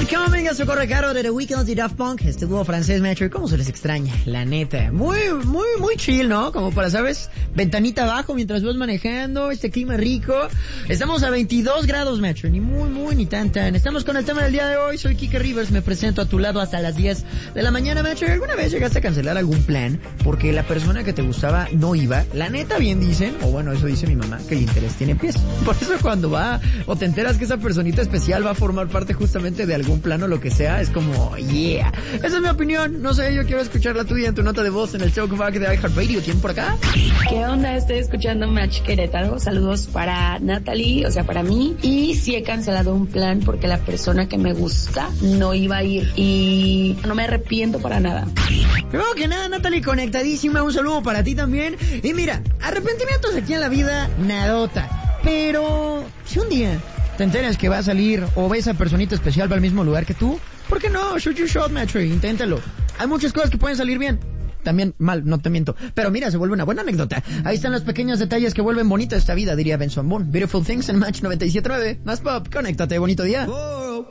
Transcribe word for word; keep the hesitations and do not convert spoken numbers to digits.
Coming a socorro caro de The Weeknd y Daft Punk, este dúo francés, Metro, cómo se les extraña, la neta, muy, muy, muy chill, ¿no? Como para, ¿sabes? Ventanita abajo mientras vas manejando, este clima rico, estamos a veintidós grados, Metro, ni muy, muy, ni tan, tan, estamos con el tema del día de hoy, soy Kike Rivers, me presento a tu lado hasta las diez de la mañana, Metro. ¿Alguna vez llegaste a cancelar algún plan porque la persona que te gustaba no iba? La neta bien dicen, o bueno, eso dice mi mamá, que el interés tiene pies, por eso cuando va, o te enteras que esa personita especial va a formar parte justamente de algún plano, lo que sea, es como, yeah. Esa es mi opinión, no sé, yo quiero escuchar la tuya en tu nota de voz en el Talkback de iHeartRadio. ¿Quién por acá? ¿Qué onda? Estoy escuchando Match Querétaro. Saludos para Natalie, o sea, para mí. Y sí he cancelado un plan porque la persona que me gusta no iba a ir. Y no me arrepiento para nada. Primero que nada, Natalie, conectadísima, un saludo para ti también. Y mira, arrepentimientos aquí en la vida, nadota. Pero, si un día te enteras que va a salir o ves a personita especial va al mismo lugar que tú, ¿por qué no? Shoot your shot, Metro, inténtalo. Hay muchas cosas que pueden salir bien. También mal, no te miento. Pero mira, se vuelve una buena anécdota. Ahí están los pequeños detalles que vuelven bonita esta vida, diría Benson Boone. Beautiful Things en Match noventa y siete punto nueve. Más pop, conéctate, bonito día. Oh.